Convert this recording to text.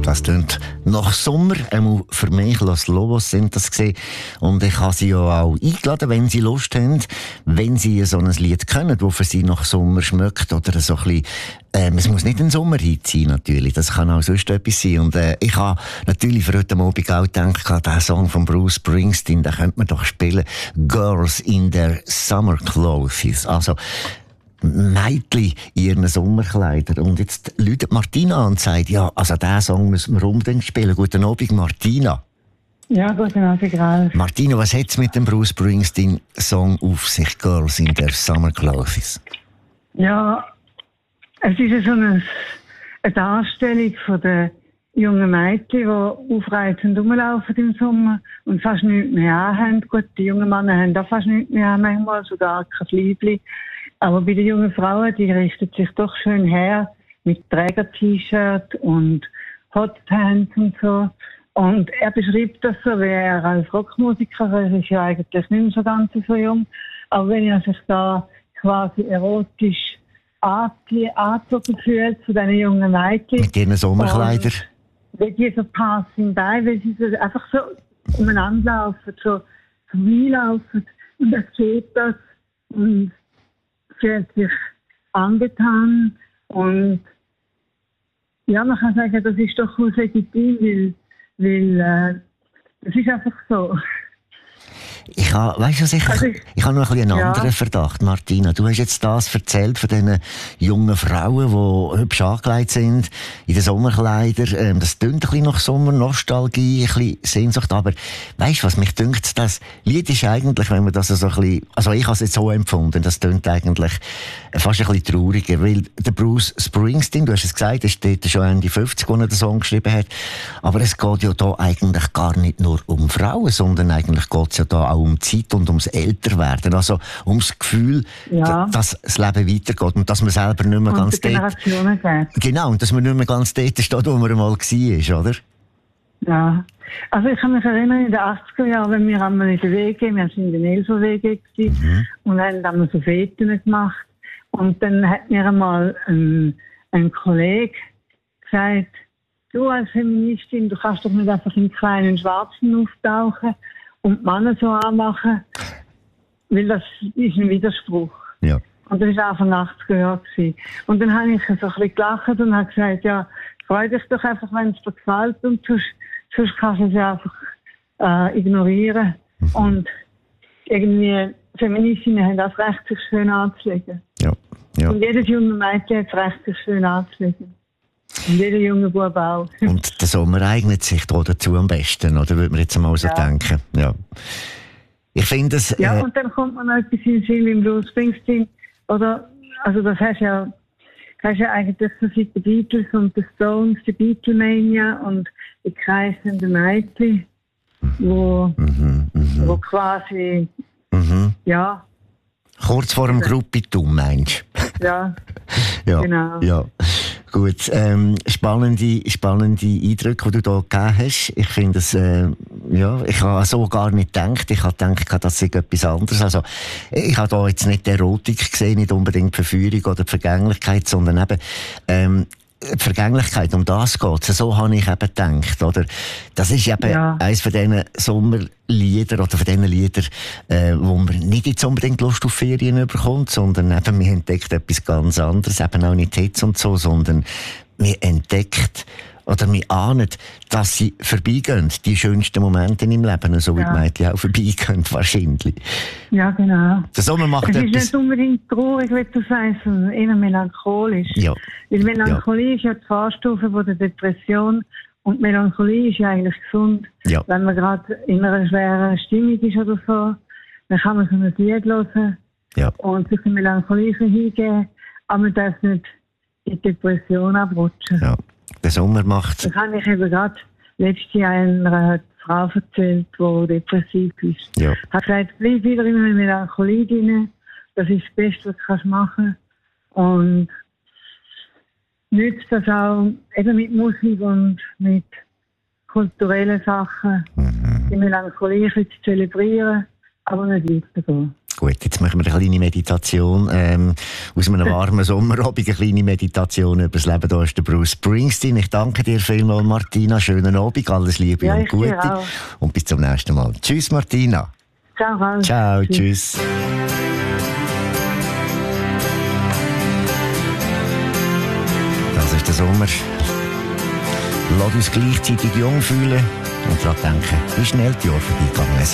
Das klingt nach Sommer, einmal für mich, Los Lobos sind das gesehen. Und ich habe sie ja auch eingeladen, wenn sie Lust haben, wenn sie so ein Lied kennen, das für sie nach Sommer schmeckt oder so ein bisschen, es muss nicht ein Sommerhit sein, natürlich. Das kann auch sonst etwas sein. Und ich habe natürlich für heute Abend auch gedacht, der Song von Bruce Springsteen, den könnte man doch spielen. Girls in their summer clothes. Also, Mädchen in ihren Sommerkleidern. Und jetzt läutet Martina an und sagt, ja, also diesen Song müssen wir unbedingt spielen. Guten Abend, Martina. Ja, guten Abend, Ralf. Martina, was hat es mit dem Bruce Springsteen-Song auf sich, Girls in their summer clothes? Ja, es ist so eine Darstellung von den jungen Mädchen, die aufreizend rumlaufen im Sommer und fast nichts mehr anhaben. Gut, die jungen Männer haben auch fast nichts mehr an, manchmal sogar kein Fliebli. Aber bei den jungen Frauen, die richtet sich doch schön her mit Träger-T-Shirt und Hotpants und so. Und er beschreibt das so, wie er als Rockmusiker, er ist ja eigentlich nicht mehr so ganz so jung, aber wenn er sich da quasi erotisch angezogen fühlt zu diesen jungen Mädchen. Mit ihren Sommerkleidern. Wie die so passing by, weil sie so einfach so umeinander laufen, so vorbeilaufen und er sieht das und fühlt sich angetan und ja, man kann sagen, das ist doch legitim, weil das ist einfach so. Ich habe, weißt du, ich habe noch einen anderen Verdacht, Martina. Du hast jetzt das erzählt von diesen jungen Frauen, die hübsch angelegt sind, in den Sommerkleidern. Das klingt ein bisschen nach Sommernostalgie, ein bisschen Sehnsucht. Aber weißt du was, mich dünkt, das Lied ist eigentlich, wenn man das so ein bisschen, also ich habe es jetzt so empfunden, das klingt eigentlich fast ein bisschen trauriger, weil der Bruce Springsteen, du hast es gesagt, ist dort schon Ende 50, als er den Song geschrieben hat. Aber es geht ja da eigentlich gar nicht nur um Frauen, sondern eigentlich geht es ja da auch um Zeit und ums Älterwerden. Also ums Gefühl, dass das Leben weitergeht und dass man selber nicht mehr ganz dort... Genau, und dass man nicht mehr ganz dort steht, wo man einmal war, oder? Ja. Also ich kann mich erinnern, in den 80er Jahren, wenn wir einmal in der WG, wir sind in der Elso-WG und haben dann so Feten gemacht. Und dann hat mir einmal ein Kollege gesagt, du als Feministin, du kannst doch nicht einfach in kleinen Schwarzen auftauchen und die Männer so anmachen, weil das ist ein Widerspruch. Ja. Und das war Anfang 80er Jahre. Und dann habe ich so ein bisschen gelacht und habe gesagt, ja, freu dich doch einfach, wenn es dir gefällt und sonst kannst du es einfach ignorieren. Und irgendwie, Feministinnen haben das Recht, sich schön anzulegen. Ja. Ja. Und jedes junge Mädchen hat das Recht, sich schön anzulegen. Und jeder junge Bub auch. Und der Sommer eignet sich da dazu am besten, oder? Würde man jetzt einmal so denken. Ja. Ich finde es... Ja, und dann kommt man noch etwas in den Sinn wie Bruce Springsteen. Oder, also das hast ja eigentlich so seit den Beatles und den Stones, die Beatlemania und die kreisenden Mädchen, wo quasi, ja... Kurz vor dem Gruppitum, meinst du? Ja, ja, genau. Ja. Gut, spannende Eindrücke, die du hier gegeben hast. Ich finde es, ich habe so gar nicht gedacht. Ich habe gedacht, das sei etwas anderes. Also, ich habe da jetzt nicht die Erotik gesehen, nicht unbedingt die Verführung oder die Vergänglichkeit, sondern eben, die Vergänglichkeit, um das geht es. So habe ich eben gedacht, oder? Das ist eben eines von diesen Sommerliedern oder von diesen Liedern, wo man nicht jetzt unbedingt Lust auf Ferien bekommt, sondern eben, man entdeckt etwas ganz anderes, eben auch nicht Hits und so, sondern man entdeckt oder man ahnt, dass sie vorbeigehen, die schönsten Momente im Leben, so wie die Mädchen auch vorbeigehen, wahrscheinlich. Ja, genau. Der Sommer macht es ist nicht unbedingt traurig, wie du sagst, sondern eher melancholisch. Ja. Weil Melancholie ist ja die Vorstufe von der Depression und Melancholie ist ja eigentlich gesund. Ja. Wenn man gerade in einer schweren Stimmung ist oder so, dann kann man so ein Lied hören und sich der Melancholie hingeben, aber man darf nicht in die Depression abrutschen. Ja. Der Sommer macht... Das habe ich eben gerade letztes Jahr einer Frau erzählt, die depressiv ist. Ja. Hat gesagt, bleib wieder in eine Melancholie drin. Das ist das Beste, was du machen kannst. Und nützt das auch eben mit Musik und mit kulturellen Sachen, die Melancholie zu zelebrieren, aber nicht weiterzugehen. Gut, jetzt machen wir eine kleine Meditation. Aus einem warmen Sommerabend eine kleine Meditation über das Leben. Da ist der Bruce Springsteen. Ich danke dir vielmals, Martina. Schönen Abend, alles Liebe und Gute. Und bis zum nächsten Mal. Tschüss, Martina. Ciao. Ciao, tschüss. Das ist der Sommer. Lass uns gleichzeitig jung fühlen und daran denken, wie schnell die Jahre vorbeigegangen sind.